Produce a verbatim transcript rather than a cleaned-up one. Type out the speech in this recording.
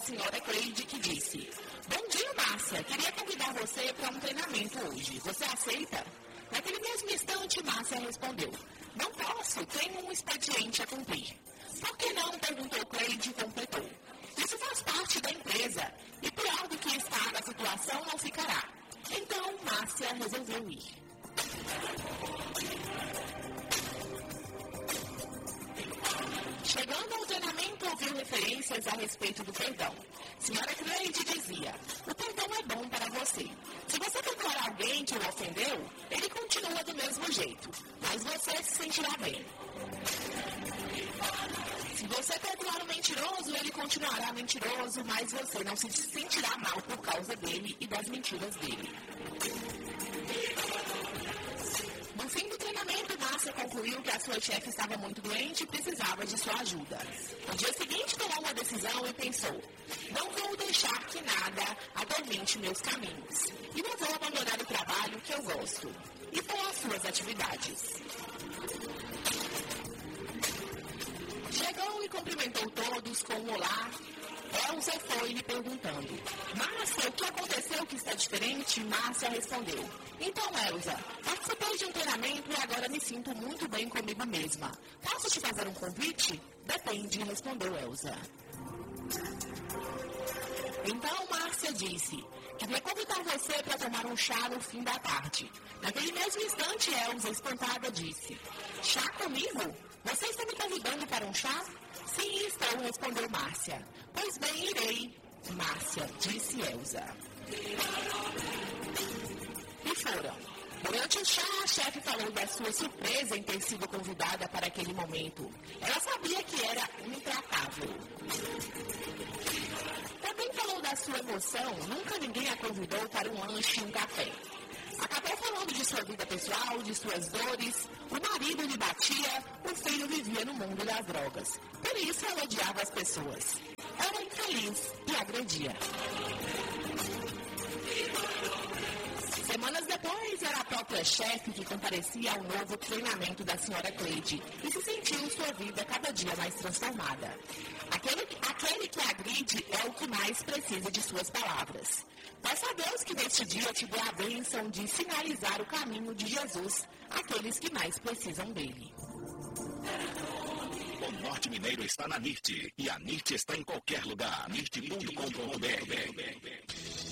senhora Cleide, que disse: Bom dia, Márcia. Queria convidar você para um treinamento hoje. Você aceita? Naquele mesmo instante, Márcia respondeu: Não posso, tenho um expediente a cumprir. Por que não? Perguntou Cleide e completou: Isso faz parte da empresa e pior do que estar na situação não ficará. Então, Márcia resolveu ir. Chegando ao treinamento, ouviu referências a respeito do perdão. Senhora Cleide dizia: O perdão é bom para você. Se você perdoar alguém que o ofendeu, ele continua do mesmo jeito, mas você se sentirá bem. Se você perdoar um mentiroso, ele continuará mentiroso, mas você não se sentirá mal por causa dele e das mentiras dele. No fim do treinamento, Márcia concluiu que a sua chefe estava muito doente e precisava de sua ajuda. No dia seguinte, tomou uma decisão e pensou: não vou deixar que nada atormente meus caminhos. E não vou abandonar o trabalho que eu gosto. E com as suas atividades. Chegou e cumprimentou todos com um olá. Elza foi lhe perguntando: Márcia, o que aconteceu que está diferente? Márcia respondeu: Então, Elza, participei de um treinamento e agora me sinto muito bem comigo mesma. Posso te fazer um convite? Depende, respondeu Elza. Então, Márcia disse: Queria convidar você para tomar um chá no fim da tarde. Naquele mesmo instante, Elza, espantada, disse: Chá comigo? Você está me convidando para um chá? Sim, estou, respondeu Márcia. Pois bem, irei, Márcia, disse Elza. E foram. Durante o chá, a chefe falou da sua surpresa em ter sido convidada para aquele momento. Ela sabia que era intratável. Também falou da sua emoção, nunca ninguém a convidou para um lanche e um café. Acabou falando de sua vida pessoal, de suas dores. O marido lhe batia, o filho vivia no mundo das drogas. Por isso ela odiava as pessoas. Era infeliz e agredia. Semanas depois, era a própria chefe que comparecia ao novo treinamento da senhora Cleide e se sentiu sua vida cada dia mais transformada. Aquele, aquele que agride é o que mais precisa de suas palavras. Peça a Deus que neste dia te dê a bênção de sinalizar o caminho de Jesus àqueles que mais precisam dele. O Norte Mineiro está na N I R T e a N I R T está em qualquer lugar. N I R T ponto com ponto B R